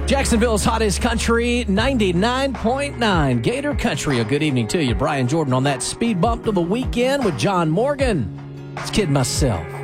Jacksonville's hottest country, 99.9 Gator Country. A good evening to you. Brian Jordan on that speed bump to the weekend with John Morgan. It's Kid Myself.